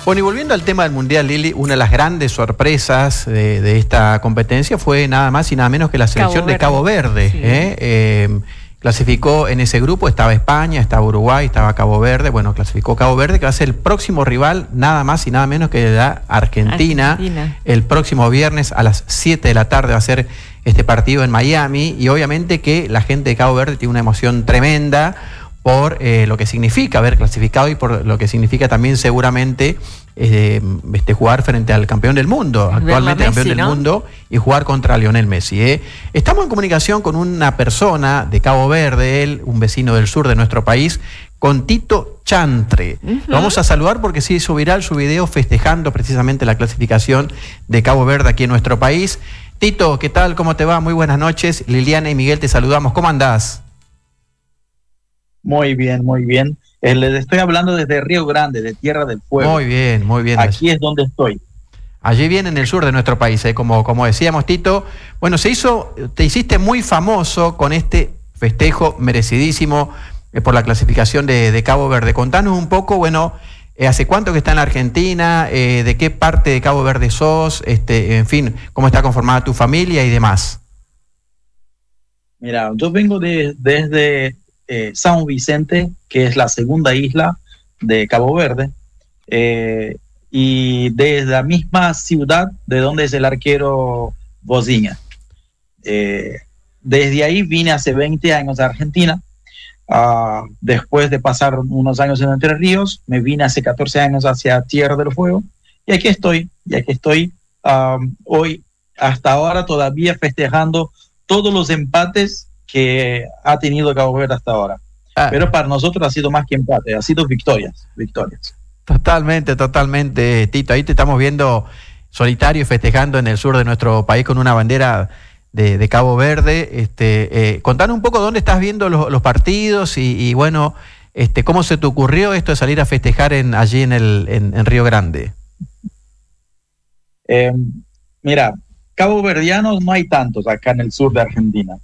Bueno, y volviendo al tema del Mundial, Lili, una de las grandes sorpresas de esta competencia fue nada más y nada menos que la selección de Cabo Verde. Sí. Clasificó en ese grupo, estaba España, estaba Uruguay, estaba Cabo Verde. Bueno, clasificó Cabo Verde, que va a ser el próximo rival, nada más y nada menos que la Argentina. El próximo viernes a las 7 de la tarde va a ser este partido en Miami. Y obviamente que la gente de Cabo Verde tiene una emoción tremenda por lo que significa haber clasificado y por lo que significa también seguramente jugar frente al campeón del mundo, actualmente Messi, campeón del mundo, y jugar contra Lionel Messi. Estamos en comunicación con una persona de Cabo Verde, él, un vecino del sur de nuestro país, con Tito Chantre. Lo vamos a saludar porque se hizo viral su video festejando precisamente la clasificación de Cabo Verde aquí en nuestro país. Tito, ¿qué tal? ¿Cómo te va? Muy buenas noches. Liliana y Miguel te saludamos. ¿Cómo andás? Muy bien, muy bien. Les estoy hablando desde Río Grande, de Tierra del Fuego. Muy bien, muy bien. Aquí es donde estoy. Allí bien en el sur de nuestro país, como decíamos, Tito. Bueno, te hiciste muy famoso con este festejo merecidísimo por la clasificación de Cabo Verde. Contanos un poco, bueno, ¿hace cuánto que está en la Argentina? ¿De qué parte de Cabo Verde sos? En fin, ¿cómo está conformada tu familia y demás? Mira, yo vengo desde San Vicente, que es la segunda isla de Cabo Verde, y desde la misma ciudad de donde es el arquero Bozinha. Desde ahí vine hace 20 años a Argentina. Después de pasar unos años en Entre Ríos, me vine hace 14 años hacia Tierra del Fuego, y aquí estoy, hoy, hasta ahora, todavía festejando todos los empates que ha tenido Cabo Verde hasta ahora. Pero para nosotros ha sido más que empate, ha sido victorias. Totalmente, Tito. Ahí te estamos viendo solitario festejando en el sur de nuestro país con una bandera de Cabo Verde. Contanos un poco dónde estás viendo los partidos y bueno, cómo se te ocurrió esto de salir a festejar allí en Río Grande. Mira, Cabo Verdianos no hay tantos acá en el sur de Argentina.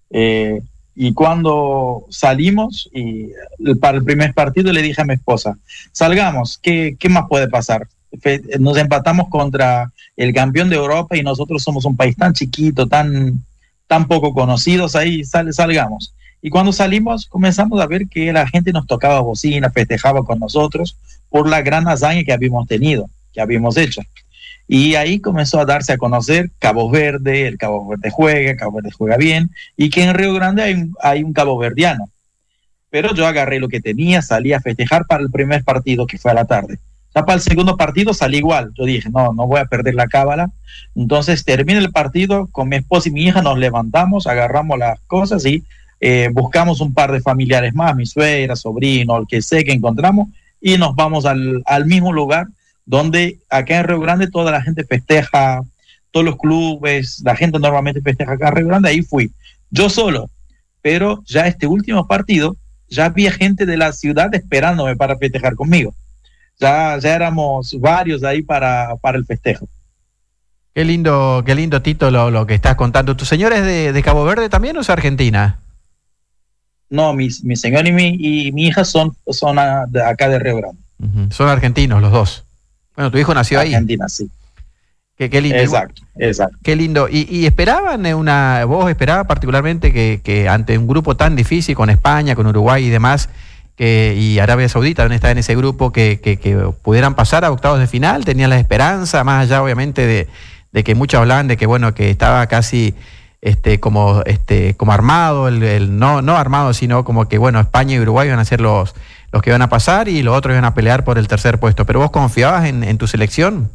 Y cuando salimos para el primer partido le dije a mi esposa, salgamos, ¿qué más puede pasar? Nos empatamos contra el campeón de Europa y nosotros somos un país tan chiquito, tan poco conocidos, ahí salgamos. Y cuando salimos comenzamos a ver que la gente nos tocaba bocina, festejaba con nosotros por la gran hazaña que habíamos tenido, que habíamos hecho. Y ahí comenzó a darse a conocer Cabo Verde, el Cabo Verde juega bien, y que en Río Grande hay un Cabo Verdiano. Pero yo agarré lo que tenía, salí a festejar para el primer partido, que fue a la tarde. Ya para el segundo partido salí igual. Yo dije, no voy a perder la cábala. Entonces termina el partido, con mi esposa y mi hija nos levantamos, agarramos las cosas y buscamos un par de familiares más, mi suegra, sobrino, el que sé que encontramos, y nos vamos al mismo lugar donde acá en Río Grande toda la gente festeja, todos los clubes, la gente normalmente festeja acá en Río Grande. Ahí fui, yo solo, pero ya este último partido, ya había gente de la ciudad esperándome para festejar conmigo. Ya éramos varios ahí para el festejo. Qué lindo, Tito, lo que estás contando. ¿Tu señor es de Cabo Verde también o es Argentina? No, mi señor y mi hija son de acá de Río Grande. Son argentinos los dos. Bueno, tu hijo nació ahí. Argentina, sí. Qué lindo. Exacto. Qué lindo. ¿Y esperaban vos esperabas particularmente que ante un grupo tan difícil con España, con Uruguay y demás, y Arabia Saudita también está en ese grupo, que pudieran pasar a octavos de final? ¿Tenían la esperanza, más allá obviamente de que muchos hablaban de que bueno, que estaba casi como armado, no armado, sino como que bueno, España y Uruguay iban a ser los que iban a pasar y los otros iban a pelear por el tercer puesto? ¿Pero vos confiabas en tu selección?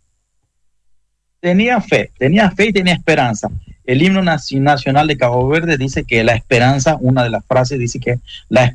Tenía fe y tenía esperanza. El himno nacional de Cabo Verde dice que la esperanza, una de las frases dice que la